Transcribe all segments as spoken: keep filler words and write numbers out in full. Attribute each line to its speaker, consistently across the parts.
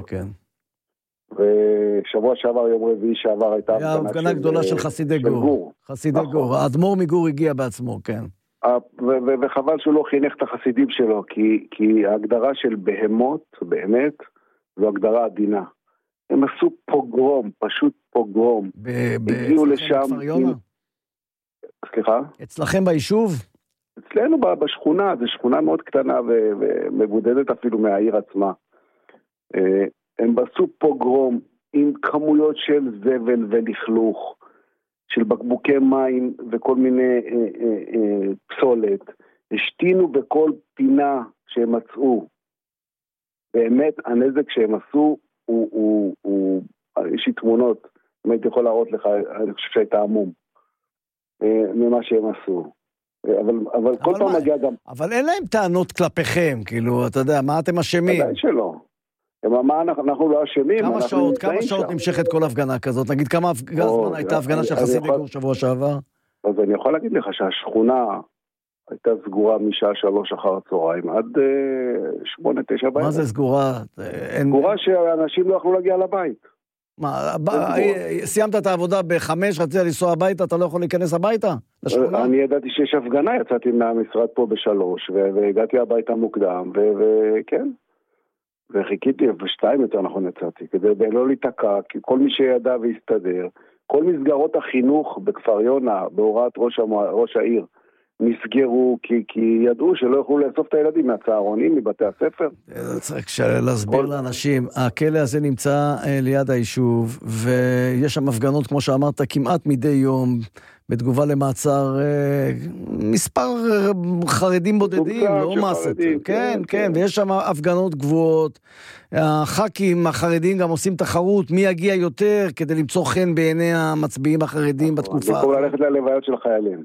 Speaker 1: כן.
Speaker 2: ושבוע שעבר, יום רביעי שעבר, הייתה
Speaker 1: היה הפגנה גדולה של חסידי גור. חסידי גור. האדמו"ר מגור הגיע בעצמו, כן.
Speaker 2: וחבל שהוא לא חינך את החסידים שלו, כי ההגדרה של בהמות, באמת, זו הגדרה עדינה. הם עשו פוגרום, פשוט פוגרום. הגיעו לשם... בכפר יונה? סליחה?
Speaker 1: אצלכם ביישוב?
Speaker 2: אצלנו בשכונה, זו שכונה מאוד קטנה ומבודדת אפילו מהעיר עצמה. הם עשו פוגרום עם כמויות של זבל ולכלוך, של בקבוקי מים וכל מיני אה, אה, אה, פסולת. השתינו בכל פינה שהם מצאו. באמת, הנזק שהם עשו, הוא, הוא, הוא, יש לי תמונות, אם הייתי יכול להראות לך, אני חושב שהייתה עמום, אה, ממה שהם עשו. אבל, אבל, אבל כל פעם
Speaker 1: מה,
Speaker 2: מגיע גם...
Speaker 1: אבל אין להם טענות כלפיכם, כאילו, אתה יודע, מה אתם אשמים?
Speaker 2: עדיין שלא. מה אנחנו, אנחנו לא אשמים.
Speaker 1: כמה שעות, כמה שעות נמשכת כל הפגנה כזאת? נגיד כמה זמן הייתה הפגנה של חסידי גור שבוע שעבר?
Speaker 2: אז אני יכול להגיד לך שהשכונה הייתה סגורה משעה שלוש אחר הצהריים עד שמונה, תשע בערב.
Speaker 1: מה זה סגורה?
Speaker 2: סגורה שאנשים לא יכלו להגיע לבית.
Speaker 1: מה, סיימת את העבודה בחמש, רצית לנסוע הביתה, אתה לא יכול להיכנס הביתה? לשכונה?
Speaker 2: אני ידעתי שיש הפגנה, יצאתי מהמשרד פה בשלוש, והגעתי הביתה מוקדם, וכן. וחיכיתי, בשתיים יותר נכון יצאתי, כדי לא להתעקע, כי כל מי שידע והסתדר, כל מסגרות החינוך בכפר יונה, בהוראת ראש, המוע... ראש העיר, נסגרו, כי, כי ידעו שלא יכולו לאסוף את הילדים מהצהרונים, מבתי הספר.
Speaker 1: צריך להסביר כל... לאנשים, הכלא הזה נמצא ליד היישוב, ויש שם הפגנות, כמו שאמרת, כמעט מדי יום, בתגובה למעצר מספר חרדים בודדים, לא מסת. כן, כן, כן, ויש שם הפגנות גבוהות. הח"כים החרדים גם עושים תחרות, מי יגיע יותר כדי למצוא חן בעיני המצביעים החרדים בתקופה.
Speaker 2: אני יכול ללכת ללוויות של חיילים.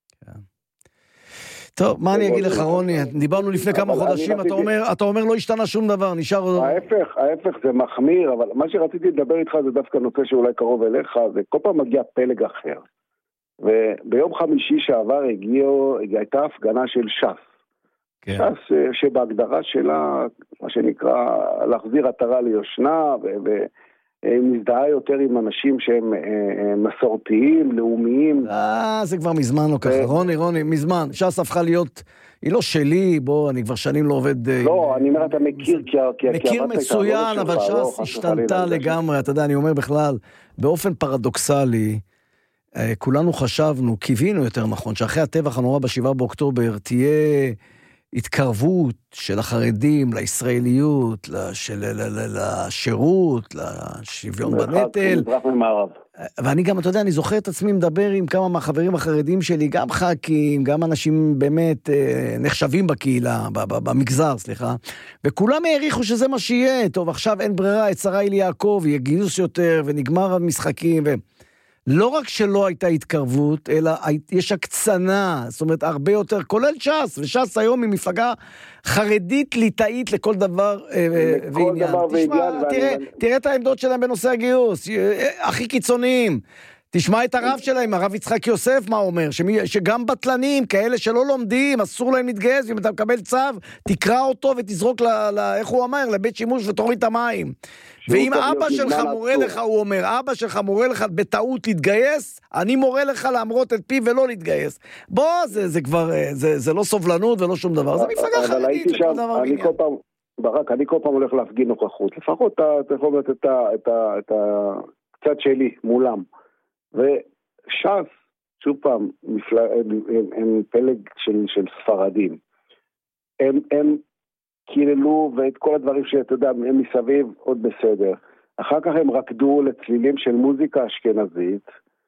Speaker 1: טוב, מה אני אגיד לך, רוני? דיברנו לפני כמה חודשים, אתה אומר לא השתנה שום דבר, נשאר...
Speaker 2: ההפך, ההפך זה מחמיר, אבל מה שרציתי לדבר איתך זה דווקא נושא שאולי קרוב אליך, זה כל פעם מגיע פלג אחר. וביום חמישי שעבר הגיעו, הייתה הפגנה של ש"ס. כן. ש"ס שבהגדרה שלה, מה שנקרא, להחזיר עטרה ליושנה, ומזדהה יותר עם אנשים שהם מסורתיים, לאומיים.
Speaker 1: אה, זה כבר מזמן לא ככה. רוני, רוני, מזמן. ש"ס הפכה להיות, היא לא שלי, בוא, אני כבר שנים לא עובד...
Speaker 2: לא, אני אומר, אתה מכיר, כי...
Speaker 1: מכיר מצוין, אבל ש"ס השתנתה לגמרי, אתה יודע, אני אומר בכלל, באופן פרדוקסלי, כולנו חשבנו, קיווינו יותר נכון, שאחרי הטבח הנורא בשבעה באוקטובר תהיה התקרבות של החרדים לישראליות, לשירות, לשוויון בנטל. ואני גם, אתה יודע, אני זוכר את עצמי מדבר עם כמה מהחברים החרדים שלי, גם ח"כים, גם אנשים באמת נחשבים בקהילה, במגזר, סליחה, וכולם העריכו שזה מה שיהיה. טוב, עכשיו אין ברירה, את שרה אלי יעקב, יהיה גיוס יותר, ונגמר המשחקים, ו... לא רק שלא הייתה התקרבות, אלא יש הקצנה, זאת אומרת, הרבה יותר, כולל ש"ס, וש"ס היום היא מפלגה חרדית ליטאית לכל דבר ועניין. תשמע, תראה את העמדות שלהם בנושא הגיוס, הכי קיצוניים. תשמע את הרב שלהם, הרב יצחק יוסף, מה אומר? שגם בטלנים, כאלה שלא לומדים, אסור להם להתגייס, ואם אתה מקבל צו, תקרא אותו ותזרוק, איך הוא אומר, לבית שימוש ותוריד את המים. ואם אבא שלך מורה לך, הוא אומר, אבא שלך מורה לך בטעות להתגייס, אני מורה לך להמרות את פי ולא להתגייס. בוא, זה, זה כבר, זה, זה לא סובלנות ולא שום דבר, זה מפלגה חרדית לכל דבר
Speaker 2: בעניין. ברק, אני כל פעם הולך להפגין נוכחות, לפחות אתה יכול לתת את הקצת שלי מולם. וש"ס, שוב פעם, הם פלג של ספרדים. הם, הם, קיללו ואת כל הדברים שאתה יודע, הם מסביב עוד בסדר. אחר כך הם רקדו לצלילים של מוזיקה אשכנזית.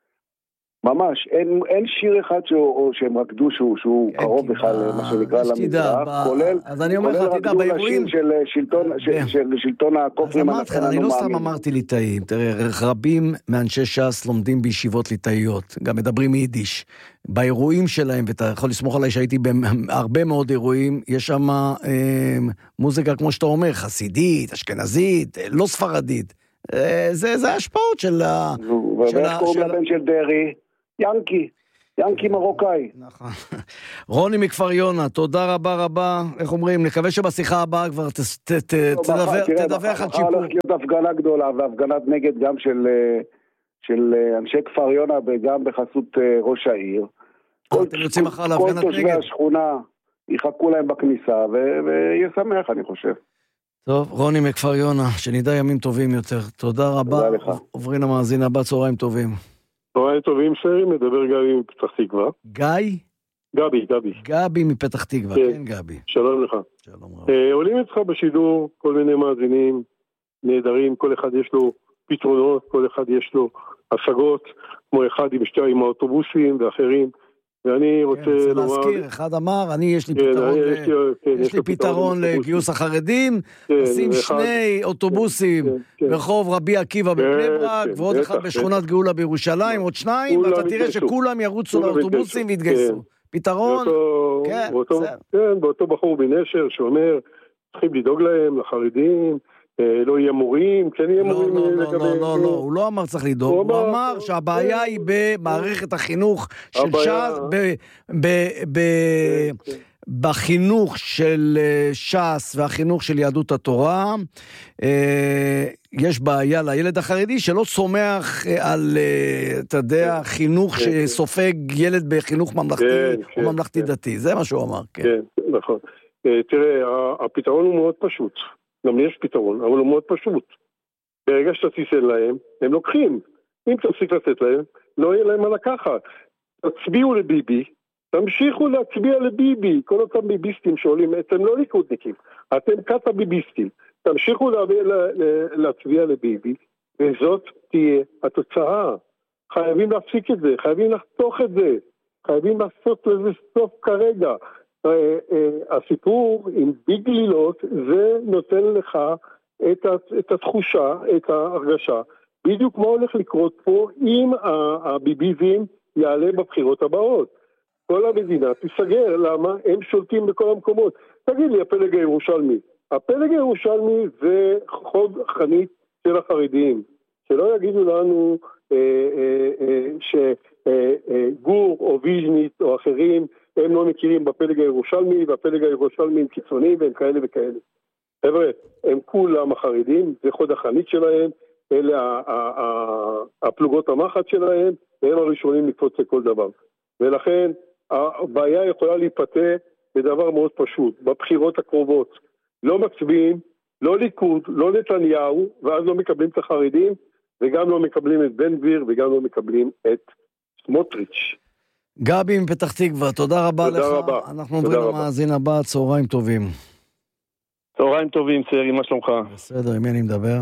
Speaker 2: ממש, אין, אין שיר אחד שהוא, שהם רקדו שהוא, שהוא כן, קרוב בכלל, מה שנקרא למזרח, ב... כולל,
Speaker 1: אז אני אומר לך, תדע, באירועים...
Speaker 2: של שלטון, ב... של, של שלטון הכופרים.
Speaker 1: אז אמרתי, אני לא סתם אמרתי ליטאים, תראה, רבים מאנשי ש"ס לומדים בישיבות ליטאיות, גם מדברים יידיש. באירועים שלהם, ואתה יכול לסמוך עליי שהייתי בהרבה מאוד אירועים, יש שם אה, מוזיקה, כמו שאתה אומר, חסידית, אשכנזית, לא ספרדית. אה, זה, זה השפעות של ה...
Speaker 2: ואיך קוראים לבן של דרי? ינקי. ינקי מרוקאי.
Speaker 1: נכון. רוני מכפר יונה, תודה רבה רבה. איך אומרים? נקווה שבשיחה הבאה כבר תדווח על שיפור.
Speaker 2: הולך להיות הפגנה גדולה, והפגנת נגד גם של אנשי כפר יונה, וגם בחסות ראש העיר.
Speaker 1: אתם יוצאים אחר להפגנת נגד?
Speaker 2: כל תושבי השכונה יחכו להם בכניסה, ויהיה שמח, אני חושב.
Speaker 1: טוב, רוני מכפר יונה, שנדע ימים טובים יותר. תודה רבה.
Speaker 2: תודה לך.
Speaker 1: עוברים למאזין הבא, צהריים טובים.
Speaker 3: צהריים טובים, שרי, מדבר גבי מפתח תקווה.
Speaker 1: גיא?
Speaker 3: גבי, גבי.
Speaker 1: גבי מפתח תקווה, כן, כן גבי.
Speaker 3: שלום לך.
Speaker 1: שלום רב.
Speaker 3: אה, עולים אצלך בשידור כל מיני מאזינים נהדרים, כל אחד יש לו פתרונות, כל אחד יש לו השגות, כמו אחד עם שתי עם האוטובוסים ואחרים. ואני רוצה
Speaker 1: כן,
Speaker 3: לומר...
Speaker 1: להזכיר, אחד אמר, אני יש לי פתרון, כן, יש לי, כן, יש לי פתרון לגיוס החרדים, נשים כן, שני אחד, אוטובוסים כן, כן, ברחוב רבי עקיבא בבני ברק, כן, ועוד אחד בשכונת גאולה בירושלים, עוד שניים, ואתה תראה שכולם ירוצו לאוטובוסים ויתגייסו. כן. פתרון,
Speaker 3: באותו,
Speaker 1: כן,
Speaker 3: באותו, כן, באותו בחור בנשר שאומר, צריכים לדאוג להם, לחרדים, לא יהיה מורים, כן יהיה מורים.
Speaker 1: לא, לא, לא, לא, לא, הוא לא אמר צריך לדאוג, הוא אמר שהבעיה היא במערכת החינוך של ש"ס, בחינוך של ש"ס והחינוך של יהדות התורה, יש בעיה לילד החרדי שלא צומח על, אתה יודע, חינוך שסופג ילד בחינוך ממלכתי או ממלכתי דתי, זה מה שהוא אמר.
Speaker 3: כן, נכון. תראה, הפתרון הוא מאוד פשוט. גם יש פתרון, אבל הוא מאוד פשוט. ברגע שאתה תיתן להם, הם לוקחים. אם תפסיק לתת להם, לא יהיה להם מה לקחת. תצביעו לביבי, תמשיכו להצביע לביבי. כל אותם ביביסטים שעולים, אתם לא ליכודניקים, אתם קטע ביביסטים. תמשיכו להצביע לביבי, וזאת תהיה התוצאה. חייבים להפסיק את זה, חייבים לחתוך את זה, חייבים לעשות לזה סוף כרגע. הסיפור עם ביג לילות זה נותן לך את התחושה, את ההרגשה, בדיוק מה הולך לקרות פה אם הביביזם יעלה בבחירות הבאות. כל המדינה תיסגר, למה? הם שולטים בכל המקומות. תגיד לי, הפלג הירושלמי. הפלג הירושלמי זה חוד חנית של החרדים, שלא יגידו לנו אה, אה, אה, שגור או ויז'ניץ או אחרים הם לא מכירים בפלג הירושלמי, והפלג הירושלמי הם קיצוניים והם כאלה וכאלה. חבר'ה, הם כולם החרדים, זה חוד החנית שלהם, אלה הפלוגות המחץ שלהם, והם הראשונים לקפוץ לכל דבר. ולכן הבעיה יכולה להיפתר בדבר מאוד פשוט, בבחירות הקרובות. לא מצביעים, לא ליכוד, לא נתניהו, ואז לא מקבלים את החרדים, וגם לא מקבלים את בן גביר, וגם לא מקבלים את סמוטריץ'.
Speaker 1: גבי מפתח תקווה, תודה רבה לך.
Speaker 3: תודה רבה.
Speaker 1: אנחנו עוברים למאזין הבא, צהריים טובים.
Speaker 4: צהריים טובים, סרי, מה שלומך?
Speaker 1: בסדר, עם מי אני מדבר?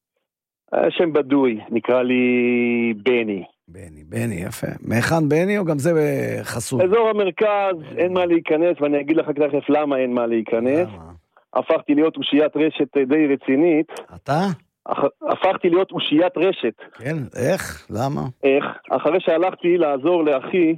Speaker 4: השם בדוי, נקרא לי בני.
Speaker 1: בני, בני, יפה. מאחן בני או גם זה חסות?
Speaker 4: אזור המרכז, אין מה להיכנס, ואני אגיד לך תכף למה אין מה להיכנס. למה? הפכתי להיות אושיית רשת די רצינית.
Speaker 1: אתה?
Speaker 4: הפכתי להיות אושיית רשת.
Speaker 1: כן, איך? למה?
Speaker 4: איך? אחרי שהלכתי לעזור לאחי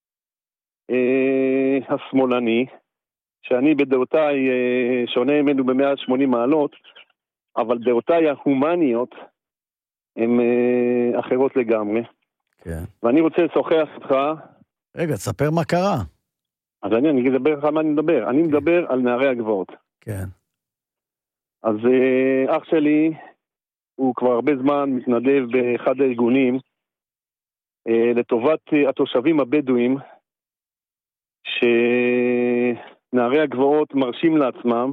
Speaker 4: אה, השמאלני, שאני בדעותיי אה, שונה ממנו ב-מאה ושמונים מעלות, אבל דעותיי ההומניות הן אה, אחרות לגמרי.
Speaker 1: כן.
Speaker 4: ואני רוצה לשוחח איתך.
Speaker 1: רגע, תספר מה קרה.
Speaker 4: אז אני, אני אדבר לך מה אני מדבר. אני כן. מדבר על נערי הגבעות.
Speaker 1: כן.
Speaker 4: אז אה, אח שלי, הוא כבר הרבה זמן מתנדב באחד הארגונים אה, לטובת אה, התושבים הבדואים, שנערי הגבעות מרשים לעצמם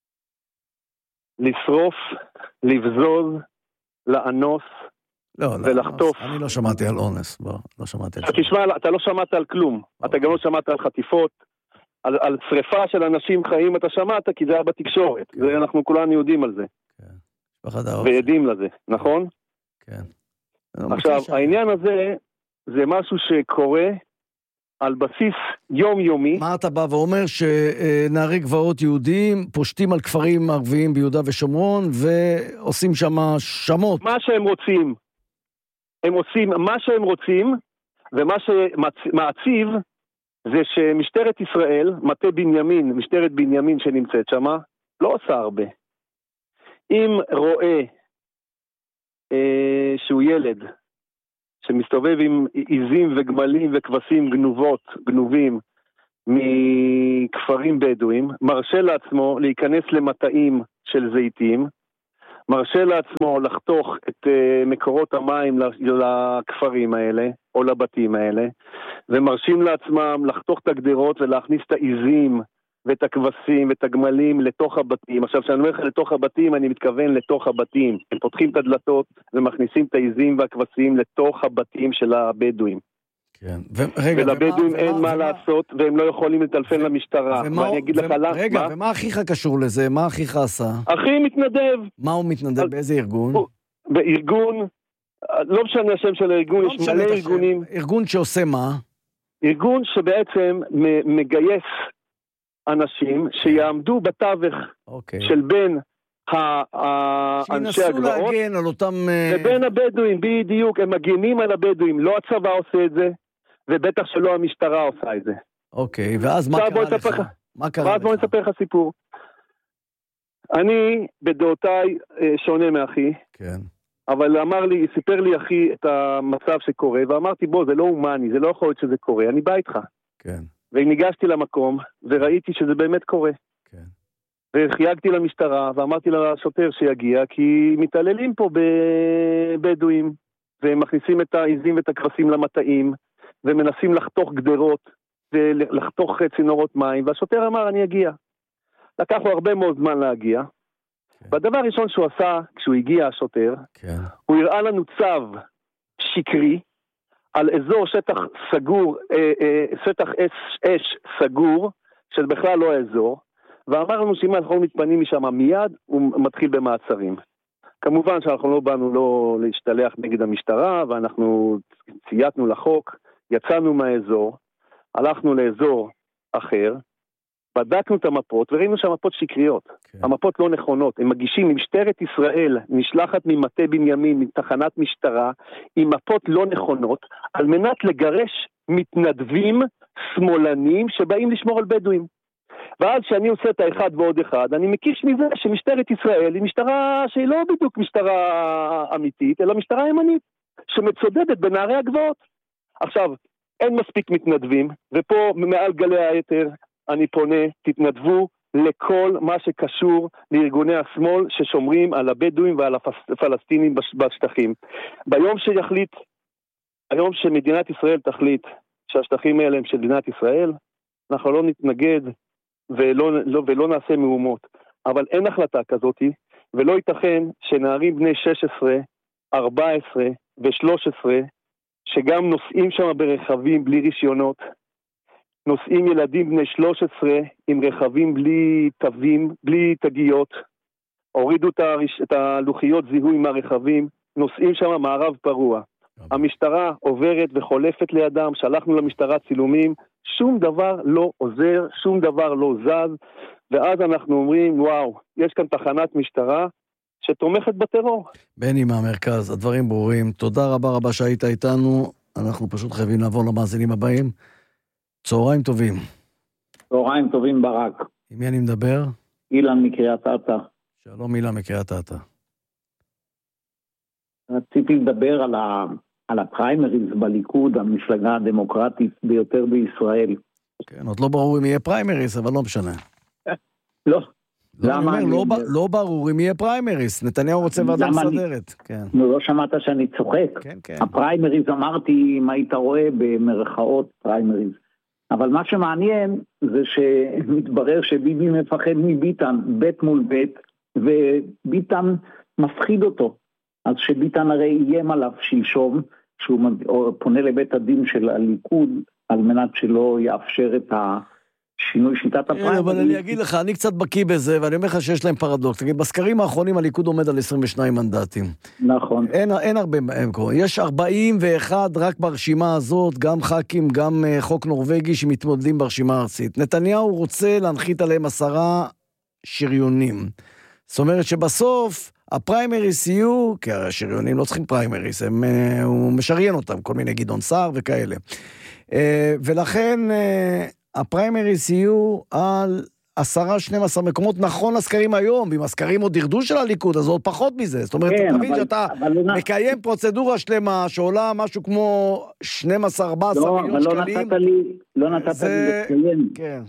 Speaker 4: לשרוף, לבזוז, לאנוס
Speaker 1: לא,
Speaker 4: ולחטוף.
Speaker 1: אני לא שמעתי על אונס, בוא, לא שמעתי על זה.
Speaker 4: תשמע, אתה לא שמעת על כלום, אתה גם לא שמעת על חטיפות, על, על שריפה של אנשים חיים אתה שמעת, כי זה היה בתקשורת, זה אנחנו כולנו יודעים על זה. ועדים לזה, נכון?
Speaker 1: כן.
Speaker 4: עכשיו, העניין הזה זה משהו שקורה על בסיס יומיומי.
Speaker 1: מה אתה בא ואומר שנערי גבעות יהודים פושטים על כפרים ערביים ביהודה ושומרון ועושים שם שמות?
Speaker 4: מה שהם רוצים. הם עושים מה שהם רוצים, ומה שמעציב זה שמשטרת ישראל, מטה בנימין, משטרת בנימין שנמצאת שם, לא עושה הרבה. אם רואה אה, שהוא ילד שמסתובב עם עיזים וגמלים וכבשים גנובות, גנובים, מכפרים בדואים, מרשה לעצמו להיכנס למטעים של זיתים, מרשה לעצמו לחתוך את uh, מקורות המים לכפרים האלה, או לבתים האלה, ומרשים לעצמם לחתוך את הגדרות ולהכניס את העיזים ואת הכבשים ואת הגמלים לתוך הבתים. עכשיו, כשאני אומר לך לתוך הבתים, אני מתכוון לתוך הבתים. הם פותחים את הדלתות ומכניסים את העיזים והכבשים לתוך הבתים של הבדואים.
Speaker 1: כן. ורגע,
Speaker 4: ולבדואים אין
Speaker 1: ומה,
Speaker 4: מה
Speaker 1: ומה,
Speaker 4: לעשות, והם לא יכולים לטלפן ו... למשטרה.
Speaker 1: ומה,
Speaker 4: ואני אגיד ו... לך למה.
Speaker 1: רגע, מה? ומה אחיך קשור לזה? מה אחיך עשה?
Speaker 4: אחי מתנדב.
Speaker 1: מה הוא מתנדב? על... באיזה ארגון?
Speaker 4: הוא... בארגון, לא משנה השם של הארגון,
Speaker 1: לא
Speaker 4: יש מלא ארגונים.
Speaker 1: ארגון שעושה מה? ארגון
Speaker 4: שבעצם מגייס אנשים שיעמדו בתווך okay. של בין האנשי הגבעות,
Speaker 1: שינסו להגן על אותם...
Speaker 4: ובין הבדואים, בדיוק, הם מגנים על הבדואים, לא הצבא עושה את זה, ובטח שלא המשטרה עושה את זה.
Speaker 1: אוקיי, okay, ואז מה קרה לך? לך? מה קרה
Speaker 4: ואז
Speaker 1: לך?
Speaker 4: בוא נספר לך סיפור. אני בדעותיי שונה מאחי,
Speaker 1: כן.
Speaker 4: אבל אמר לי, סיפר לי אחי את המצב שקורה, ואמרתי בוא, זה לא הומני, זה לא יכול להיות שזה קורה, אני בא איתך.
Speaker 1: כן.
Speaker 4: וניגשתי למקום, וראיתי שזה באמת קורה.
Speaker 1: כן.
Speaker 4: וחייגתי למשטרה, ואמרתי לשוטר שיגיע, כי מתעללים פה בבדואים, והם מכניסים את העיזים ואת הכבשים למטעים, ומנסים לחתוך גדרות, ולחתוך צינורות מים, והשוטר אמר, אני אגיע. לקח לו הרבה מאוד זמן להגיע. כן. והדבר הראשון שהוא עשה, כשהוא הגיע השוטר,
Speaker 1: כן.
Speaker 4: הוא הראה לנו צו שקרי, על אזור שטח סגור, אה, אה, שטח אש, אש סגור, שזה בכלל לא האזור, ואמר לנו שאם אנחנו מתפנים משם מיד, הוא מתחיל במעצרים. כמובן שאנחנו לא באנו לא להשתלח נגד המשטרה, ואנחנו צייתנו לחוק, יצאנו מהאזור, הלכנו לאזור אחר, בדקנו את המפות, וראינו שהמפות שקריות. Okay. המפות לא נכונות. הם מגישים ממשטרת ישראל, נשלחת ממטה בנימין, מתחנת משטרה, עם מפות לא נכונות, על מנת לגרש מתנדבים שמאלנים שבאים לשמור על בדואים. ואז שאני עושה את האחד ועוד אחד, אני מקיש מזה שמשטרת ישראל היא משטרה שהיא לא בדיוק משטרה אמיתית, אלא משטרה ימנית, שמצודדת בנערי הגבעות. עכשיו, אין מספיק מתנדבים, ופה מעל גלי היתר, אני פונה, תתנדבו לכל מה שקשור לארגוני השמאל ששומרים על הבדואים ועל הפלסטינים בשטחים. ביום שיחליט, היום שמדינת ישראל תחליט שהשטחים האלה הם של מדינת ישראל, אנחנו לא נתנגד ולא, לא, ולא נעשה מהומות. אבל אין החלטה כזאת, ולא ייתכן שנערים בני שש עשרה, ארבע עשרה ו-שלוש עשרה, שגם נוסעים שם ברכבים בלי רישיונות, נוסעים ילדים בני שלוש עשרה עם רכבים בלי תווים, בלי תגיות, הורידו את הלוחיות זיהוי מהרכבים, נוסעים שם מערב פרוע. המשטרה עוברת וחולפת לידם, שלחנו למשטרה צילומים, שום דבר לא עוזר, שום דבר לא זז, ואז אנחנו אומרים, וואו, יש כאן תחנת משטרה שתומכת בטרור.
Speaker 1: בני מהמרכז, הדברים ברורים, תודה רבה רבה שהיית איתנו, אנחנו פשוט חייבים לעבור למאזינים הבאים. צהריים טובים.
Speaker 5: צהריים טובים ברק.
Speaker 1: עם מי אני מדבר?
Speaker 5: אילן מקריית אתא.
Speaker 1: שלום אילן מקריית אתא.
Speaker 5: רציתי לדבר על, ה... על הפריימריז בליכוד, המפלגה הדמוקרטית ביותר בישראל.
Speaker 1: כן, עוד לא ברור אם יהיה פריימריז, אבל לא משנה.
Speaker 5: לא.
Speaker 1: לא, אומר, אני... לא, ב... לא ברור אם יהיה פריימריז. נתניהו רוצה ועדה מסדרת. אני... כן.
Speaker 5: לא שמעת שאני צוחק.
Speaker 1: כן, כן.
Speaker 5: הפריימריז אמרתי, אם היית רואה במרכאות פריימריז. אבל מה שמעניין זה שמתברר שביבי מפחד מביטן, בית מול בית, וביטן מפחיד אותו. אז שביטן הרי איים עליו שלשום, שהוא פונה לבית הדין של הליכוד, על מנת שלא יאפשר את השינוי שיטת הפריימריז.
Speaker 1: אבל אני אגיד לך, אני קצת בקיא בזה, ואני אומר לך שיש להם פרדוקס. תגיד, בסקרים האחרונים הליכוד עומד על עשרים ושניים מנדטים.
Speaker 5: נכון.
Speaker 1: אין, אין הרבה, יש ארבעים ואחת רק ברשימה הזאת, גם ח"כים, גם חוק נורווגי שמתמודדים ברשימה הארצית. נתניהו רוצה להנחית עליהם עשרה שריונים. זאת אומרת שבסוף הפריימריס יהיו, כי השריונים לא צריכים פריימריס, הם, הוא משריין אותם, כל מיני גדעון סער וכאלה. ולכן הפריימריס יהיו על עשרה, שנים עשר מקומות, נכון לסקרים היום, ואם הסקרים עוד ירדו של הליכוד, אז עוד פחות מזה. זאת אומרת, אתה תבין שאתה מקיים פרוצדורה שלמה, שעולה משהו כמו שנים עשר ארבע עשרה מיליון שקלים.
Speaker 5: לא, אבל לא נתת לי, לא נתת לי לציין.
Speaker 1: כן.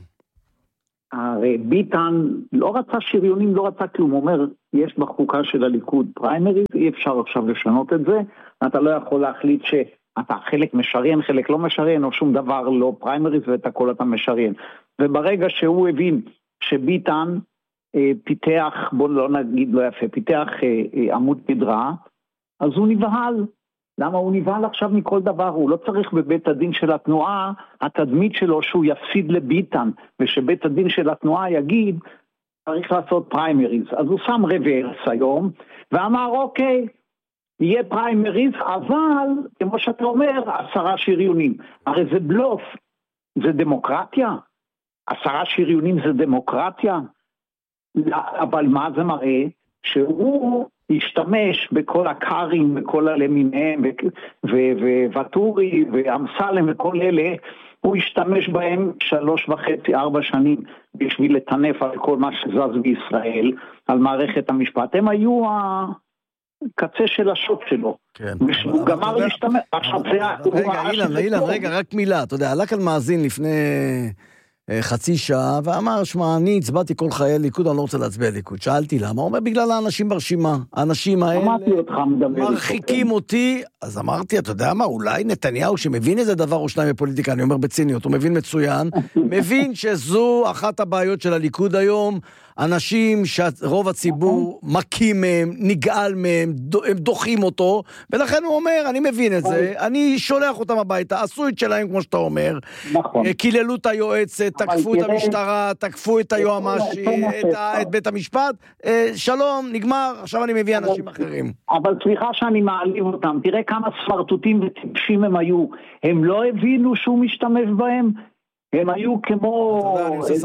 Speaker 5: הרי ביטן לא רצה שריונים, לא רצה כלום. הוא אומר, יש בחוקה של הליכוד פריימריז, אי אפשר עכשיו לשנות את זה, אתה לא יכול להחליט שאתה חלק משריין, חלק לא משריין, או שום דבר לא פריימריז, ואת הכל אתה משריין. וברגע שהוא הבין שביטן אה, פיתח, בוא לא נגיד לא יפה, פיתח אה, אה, עמוד פדרה, אז הוא נבהל. למה הוא נבהל עכשיו מכל דבר? הוא לא צריך בבית הדין של התנועה, התדמית שלו שהוא יפסיד לביטן, ושבית הדין של התנועה יגיד, צריך לעשות פריימריז. אז הוא שם רוורס היום, ואמר אוקיי, יהיה פריימריז, אבל כמו שאתה אומר, עשרה שריונים. הרי זה בלוף, זה דמוקרטיה? עשרה שריונים זה דמוקרטיה? אבל מה זה מראה? שהוא ישתמש בכל הקארים וכל הלמיניהם וווטורי ואמסלם וכל אלה, הוא ישתמש בהם שלוש וחצי, ארבע שנים בשביל לטנף על כל מה שזז בישראל, על מערכת המשפט. הם היו הקצה של השוט שלו.
Speaker 1: כן.
Speaker 5: הוא גמר להשתמש.
Speaker 1: רגע, אילן, אילן, רגע, רק מילה. אתה יודע, עלה כאן מאזין לפני חצי שעה, ואמר, שמה, אני הצבעתי כל חיי ליכוד, אני לא רוצה להצביע ליכוד. שאלתי למה, הוא אומר, בגלל האנשים ברשימה. האנשים האלה מרחיקים אותי, אז אמרתי, אתה יודע מה, אולי נתניהו שמבין איזה דבר או שניים בפוליטיקה, אני אומר בציניות, הוא מבין מצוין, מבין שזו אחת הבעיות של הליכוד היום, אנשים שרוב הציבור מקים מהם, נגעל מהם, הם דוחים אותו, ולכן הוא אומר, אני מבין את זה, אני שולח אותם הביתה, עשו את שלהם כמו שאתה אומר, קיללו את היועצת, תקפו את המשטרה, תקפו את היועמ"שי, את בית המשפט, שלום, נגמר, עכשיו אני מביא אנשים אחרים.
Speaker 5: אבל סליחה שאני מעליב אותם, תראה כמה סמרטוטים וטיפשים הם היו, הם לא הבינו שהוא משתמש בהם, הם היו כמו
Speaker 1: איזה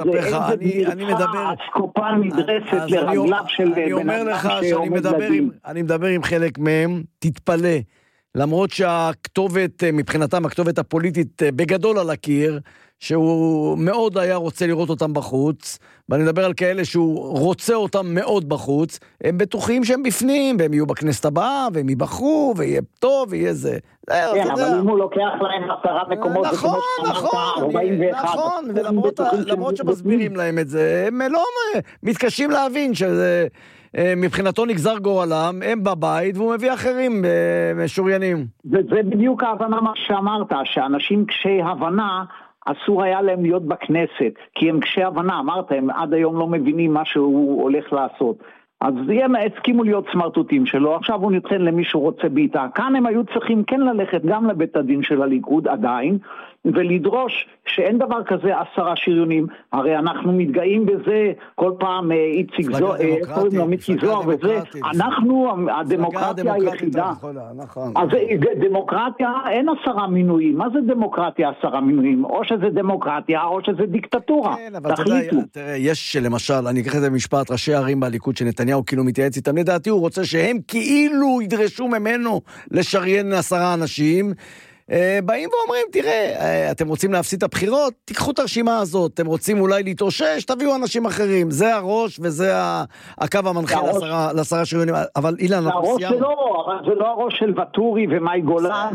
Speaker 5: אסקופה נדרסת לרגליו של
Speaker 1: בן אדם שעומד לדין. אני מדבר עם חלק מהם, תתפלא, למרות שהכתובת, מבחינתם הכתובת הפוליטית בגדול על הקיר, שהוא מאוד היה רוצה לראות אותם בחוץ, ואני מדבר על כאלה שהוא רוצה אותם מאוד בחוץ, הם בטוחים שהם בפנים, והם יהיו בכנסת הבאה, והם ייבחרו, ויהיה טוב, ויהיה זה.
Speaker 5: כן, אבל אם הוא לוקח להם עשרה מקומות,
Speaker 1: נכון, נכון, נכון, ולמרות שמסבירים להם את זה, הם לא מתקשים להבין שזה מבחינתו נגזר גורלם, הם בבית, והוא מביא אחרים משוריינים.
Speaker 5: וזה בדיוק ההבנה מה שאמרת, שאנשים קשי הבנה, אסור היה להם להיות בכנסת, כי הם קשי הבנה, אמרת, הם עד היום לא מבינים מה שהוא הולך לעשות. אז הם הסכימו להיות סמרטוטים שלו, עכשיו הוא נתחן למישהו רוצה ביטה. כאן הם היו צריכים כן ללכת גם לבית הדין של הליכוד עדיין, ולדרוש שאין דבר כזה עשרה שריונים, הרי אנחנו מתגאים בזה, כל פעם איציק זוהר וזה, אנחנו הדמוקרטיה היחידה. אז דמוקרטיה אין עשרה מינויים, מה זה דמוקרטיה עשרה מינויים? או שזה דמוקרטיה או שזה דיקטטורה.
Speaker 1: כן, אבל תראה, יש למשל, אני אקח את זה במשפט, ראשי הערים בליכוד שנתניהו כאילו מתייעץ איתם, לדעתי הוא רוצה שהם כאילו ידרשו ממנו לשריין עשרה אנשים, באים ואומרים, תראה, אתם רוצים להפסיד את הבחירות, תיקחו את הרשימה הזאת, אתם רוצים אולי להתאושש, תביאו אנשים אחרים, זה הראש וזה הקו המנחה לעשרה שריונים, אבל אילן,
Speaker 5: הראש שלו, זה לא הראש של וטורי ומאי גולן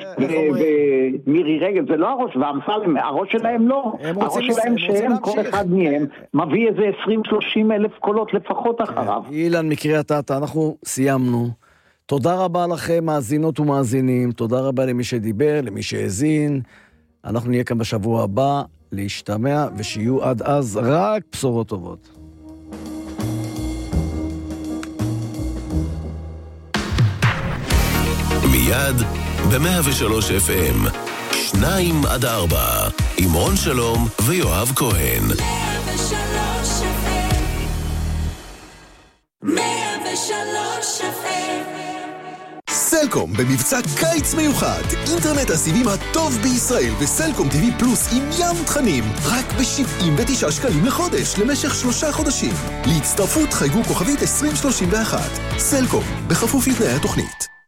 Speaker 5: ומירי רגב, זה לא הראש, והאמסלם, הראש שלהם לא, הראש שלהם שהם, כל אחד מהם, מביא איזה עשרים שלושים אלף קולות לפחות אחריו.
Speaker 1: אילן, מקריית אתא, אנחנו סיימנו. תודה רבה לכם, מאזינות ומאזינים, תודה רבה למי שדיבר, למי שהאזין. אנחנו נהיה כאן בשבוע הבא, להשתמע, ושיהיו עד אז רק בשורות טובות.
Speaker 6: מיד ב-מאה ושלוש אף אם, שניים עד ארבע, עם רון שלום ויואב כהן. מאה ושלוש אף אם, מאה ושלוש אף אם. סלקום במבצע קיץ מיוחד, אינטרנט הסיבים הטוב בישראל וסלקום טי וי פלוס עם ים תכנים, רק ב-שבעים ותשעה שקלים לחודש למשך שלושה חודשים. להצטרפות חייגו כוכבית עשרים שלושים ואחת. סלקום, בכפוף לתנאי התוכנית.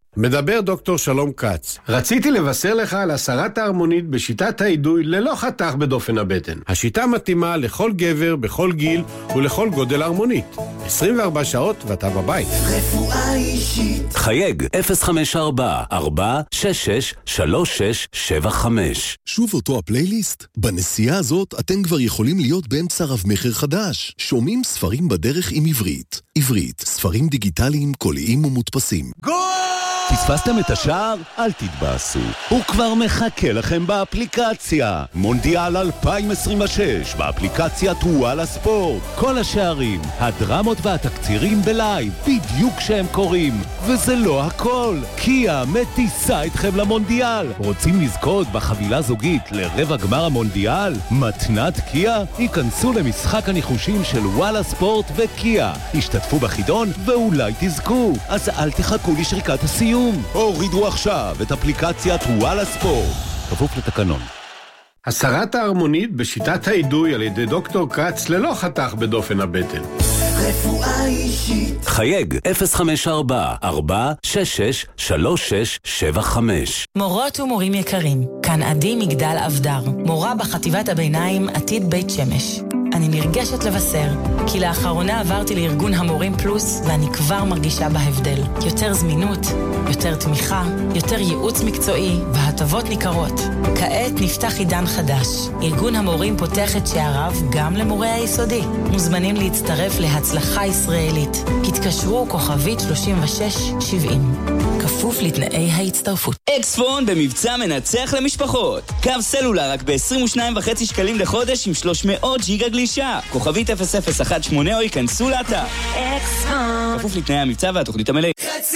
Speaker 7: מדבר דוקטור שלום כץ. רציתי לבשר לך על הסרת ההרמונית בשיטת האידוי ללא חתך בדופן הבטן. השיטה מתאימה לכל גבר, בכל גיל ולכל גודל ההרמונית. עשרים וארבע שעות ואתה בבית.
Speaker 6: רפואה אישית.
Speaker 8: חייג אפס חמש ארבע ארבע שש שש שלוש שש שבע חמש.
Speaker 6: שוב אותו הפלייליסט? בנסיעה הזאת אתם כבר יכולים להיות באמצע רב מחר חדש. שומעים ספרים בדרך עם עברית. עברית, ספרים דיגיטליים, קוליים ומודפסים.
Speaker 8: גול! פספסתם את השער? אל תתבאסו. הוא כבר מחכה לכם באפליקציה. מונדיאל אלפיים עשרים ושש, באפליקציית וואלה ספורט. כל השערים, הדרמות והתקצירים בלייב, בדיוק כשהם קוראים. וזה לא הכל. קיה מטיסה אתכם למונדיאל. רוצים לזכות בחבילה זוגית לרבע גמר המונדיאל? מתנת קיה? היכנסו למשחק הניחושים של וואלה ספורט וקיה. השתתפו בחידון ואולי תזכו. אז אל תחכו לשריקת הסיום. הורידו עכשיו את אפליקציית וואלה ספורט. כפוף לתקנון.
Speaker 7: הסרת ההרמונית בשיטת האידוי על ידי דוקטור כץ ללא חתך בדופן הבטן.
Speaker 6: רפואה אישית.
Speaker 8: חייג אפס חמש ארבע ארבע שש שש שלוש שש שבע חמש.
Speaker 9: מורות ומורים יקרים, כאן עדי מגדל אבדר, מורה בחטיבת הביניים עתיד בית שמש. אני נרגשת לבשר, כי לאחרונה עברתי לארגון המורים פלוס, ואני כבר מרגישה בהבדל. יותר זמינות, יותר תמיכה, יותר ייעוץ מקצועי, והטבות ניכרות. כעת נפתח עידן חדש. ארגון המורים פותח את שעריו גם למורי היסודי. מוזמנים להצטרף להצלחה ישראלית. התקשרו כוכבית שלושים ושש שבעים. כפוף לתנאי ההצטרפות.
Speaker 10: אקספון במבצע מנצח למשפחות. קו סלולר רק ב-עשרים ושניים וחצי שקלים לחודש עם שלוש מאות ג'יגה גלישה. כוכבית אפס אפס אחת שמונה או ייכנסו לאתר. אקספון. כפוף לתנאי המבצע והתוכנית המלאה.